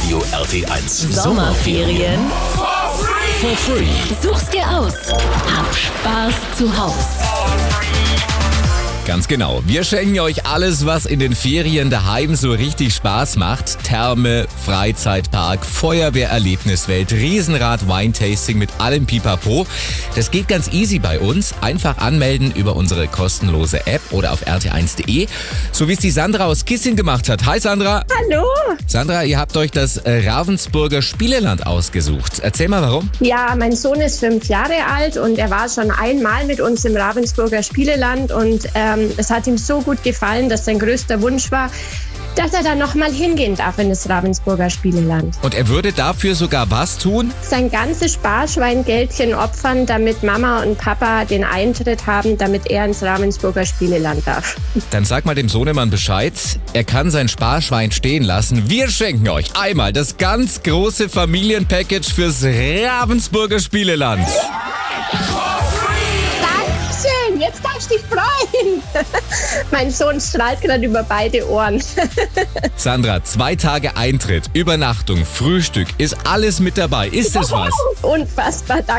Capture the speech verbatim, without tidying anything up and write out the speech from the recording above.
Radio R T eins. Sommerferien For free. such's dir aus. Hab Spaß zu Haus. Ganz genau. Wir schenken euch alles, was in den Ferien daheim so richtig Spaß macht. Therme, Freizeitpark, Feuerwehrerlebniswelt, Riesenrad, Weintasting mit allem Pipapo. Das geht ganz easy bei uns. Einfach anmelden über unsere kostenlose App oder auf r t eins punkt d e. So wie es die Sandra aus Kissing gemacht hat. Hi Sandra. Hallo. Sandra, ihr habt euch das äh, Ravensburger Spieleland ausgesucht. Erzähl mal warum. Ja, mein Sohn ist fünf Jahre alt und er war schon einmal mit uns im Ravensburger Spieleland und ähm, es hat ihm so gut gefallen, dass sein größter Wunsch war, dass er da nochmal hingehen darf in das Ravensburger Spieleland. Und er würde dafür sogar was tun? Sein ganzes Sparschweingeldchen opfern, damit Mama und Papa den Eintritt haben, damit er ins Ravensburger Spieleland darf. Dann sag mal dem Sohnemann Bescheid. Er kann sein Sparschwein stehen lassen. Wir schenken euch einmal das ganz große Familienpackage fürs Ravensburger Spieleland. Dankeschön, jetzt darfst du dich freuen. Mein Sohn strahlt gerade über beide Ohren. Sandra, zwei Tage Eintritt, Übernachtung, Frühstück, ist alles mit dabei. Ist das was? Unfassbar, danke.